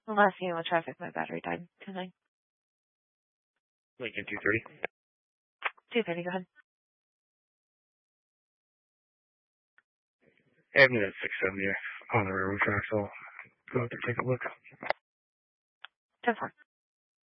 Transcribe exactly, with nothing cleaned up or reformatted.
Last seen with traffic, my battery died. two nine. Lincoln two thirty. two thirty, go ahead. Avenue at six seventy on the railroad tracks. I'll go out there and take a look. ten four.